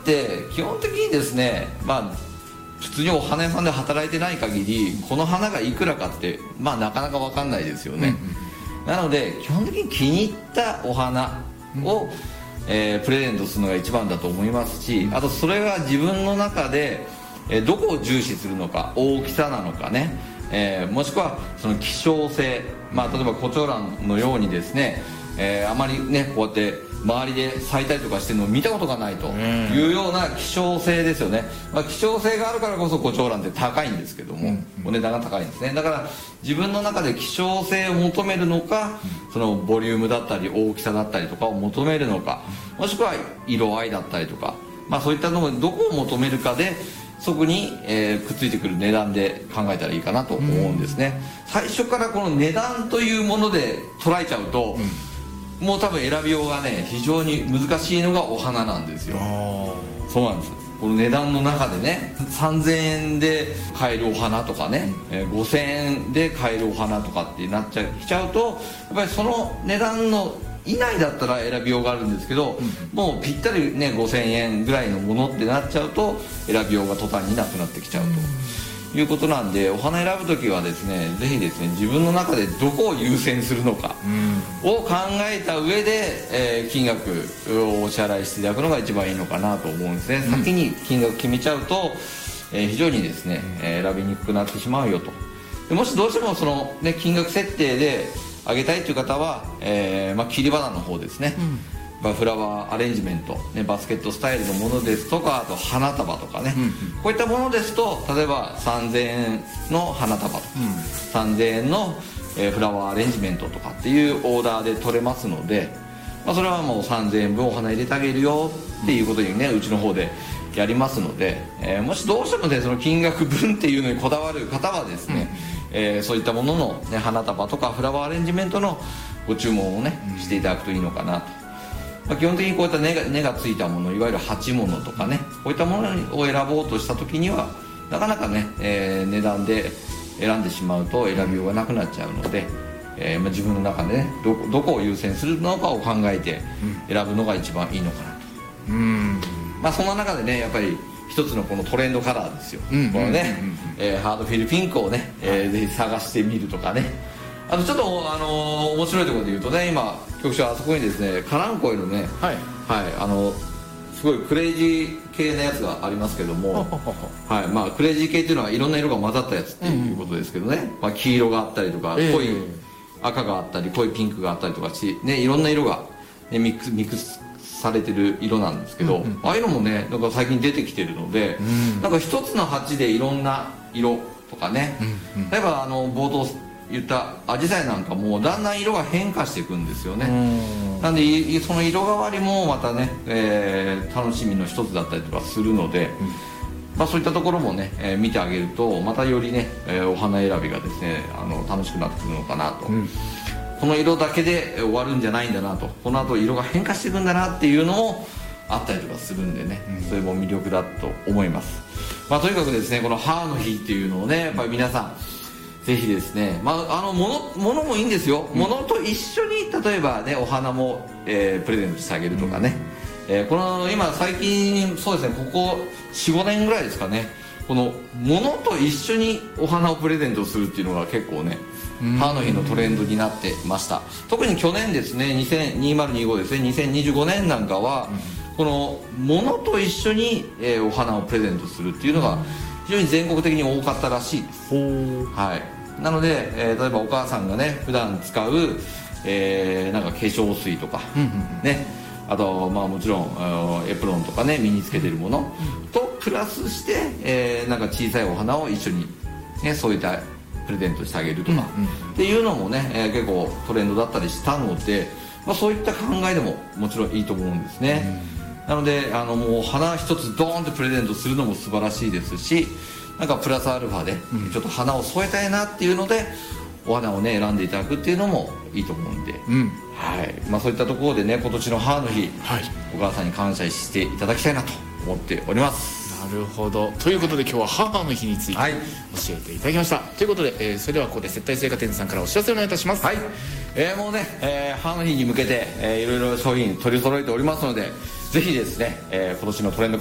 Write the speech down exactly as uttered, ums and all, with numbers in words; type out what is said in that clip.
って基本的にですね、まあ普通にお花屋さんで働いてない限りこの花がいくらかってまあなかなか分かんないですよね、うんうん、なので基本的に気に入ったお花を、うんえー、プレゼントするのが一番だと思いますし、あとそれが自分の中で、えー、どこを重視するのか、大きさなのかね、えー、もしくはその希少性、まあ、例えばコチョウランのようにですね、えー、あまりねこうやって周りで咲いたりとかしてるのを見たことがないというような希少性ですよね、まあ、希少性があるからこそコチョウランって高いんですけども、うんうん、お値段が高いんですね。だから自分の中で希少性を求めるのか、そのボリュームだったり大きさだったりとかを求めるのか、もしくは色合いだったりとか、まあ、そういったのをどこを求めるかでそこに、えー、くっついてくる値段で考えたらいいかなと思うんですね、うん、最初からこの値段というもので捉えちゃうと、うんもう多分選びようがね非常に難しいのがお花なんですよ。そうなんです。この値段の中でねさんぜんえんで買えるお花とかね、うんえー、ごせんえんで買えるお花とかってなっちゃう、しちゃうとやっぱりその値段の以内だったら選びようがあるんですけど、うん、もうぴったりねごせんえんぐらいのものってなっちゃうと選びようが途端になくなってきちゃうと、うんいうことなんで、お花選ぶ時はですねぜひですね自分の中でどこを優先するのかを考えた上で、えー、金額をお支払いしていただくのが一番いいのかなと思うんですね、うん、先に金額決めちゃうと、えー、非常にですね、えー、選びにくくなってしまうよと。でもしどうしてもその、ね、金額設定であげたいという方は、えーまあ、切り花の方ですね、うんフラワーアレンジメント、ね、バスケットスタイルのものですとか、あと花束とかね、うんうん、こういったものですと例えばさんぜんえんの花束とか、うん、さんぜんえんの、えー、フラワーアレンジメントとかっていうオーダーで取れますので、まあ、それはもうさんぜんえんぶんお花入れてあげるよっていうことにね、うちの方でやりますので、えー、もしどうしてもねその金額分っていうのにこだわる方はですね、うんえー、そういったものの、ね、花束とかフラワーアレンジメントのご注文をねしていただくといいのかなと。まあ、基本的にこういった根が、根がついたもの、いわゆる鉢物とかね、こういったものを選ぼうとした時にはなかなかね、えー、値段で選んでしまうと選びようがなくなっちゃうので、えーまあ、自分の中でね ど, どこを優先するのかを考えて選ぶのが一番いいのかなと、うんまあ、そんな中でねやっぱり一つのこのトレンドカラーですよ、うん、このね、うんえー、ハードフィルピンクをね、えー、ぜひ探してみるとかね。あとちょっと、あのー、面白いところで言うとね、今局長あそこにですねカランコエのね、はいはい、あのすごいクレイジー系のやつがありますけどもはいまあ、クレイジー系っていうのはいろんな色が混ざったやつっていうことですけどね、うんまあ、黄色があったりとか、えー、濃い赤があったり濃いピンクがあったりとかし、ね、いろんな色が、ね、ミックス、ミックスされてる色なんですけど、うんうん、ああいうのもねなんか最近出てきてるので、うん、なんか一つの鉢でいろんな色とかね、うんうん、例えばあの冒頭言ったアジサイなんかもだんだん色が変化していくんですよね。なんでその色変わりもまたね、えー、楽しみの一つだったりとかするので、うんまあ、そういったところもね、えー、見てあげるとまたよりね、えー、お花選びがですねあの楽しくなってくるのかなと、うん、この色だけで終わるんじゃないんだなと、この後色が変化していくんだなっていうのもあったりとかするんでね、うん、それも魅力だと思います。まあ、とにかくですねこの母の日っていうのをねやっぱり皆さんぜひですね、まあ、あの物物もいいんですよ、うん、物と一緒に例えばねお花も、えー、プレゼントしてあげるとかね、うんえー、この今最近そうですねここ よん,ご 年ぐらいですかね、この物と一緒にお花をプレゼントするっていうのが結構ね母の日のトレンドになってました。特に去年ですねにせんにじゅうにごですねにせんにじゅうごねんなんかは、うん、この物と一緒に、えー、お花をプレゼントするっていうのが、うん非常に全国的に多かったらしいです、はい、なので、えー、例えばお母さんがね普段使う、えー、なんか化粧水とか、うんうんうん、ねあと、まあ、もちろんエプロンとかね身につけてるものとプラスして、えー、なんか小さいお花を一緒に、ね、添えてプレゼントしてあげるとか、うんうん、っていうのもね、えー、結構トレンドだったりしたので、まあ、そういった考えでももちろんいいと思うんですね、うんなのであのもう花一つドーンとプレゼントするのも素晴らしいですし、なんかプラスアルファでちょっと花を添えたいなっていうのでお花をね選んでいただくっていうのもいいと思うんで、うんはいまあ、そういったところでね今年の母の日、はい、お母さんに感謝していただきたいなと思っております。 なるほど。ということで今日は母の日について教えていただきました、はい、ということで、えー、それではここで接待生花店さんからお知らせをお願いいたします。 はい、えー、もうね、えー、母の日に向けて、えー、いろいろ商品取り揃えておりますのでぜひですね、えー、今年のトレンド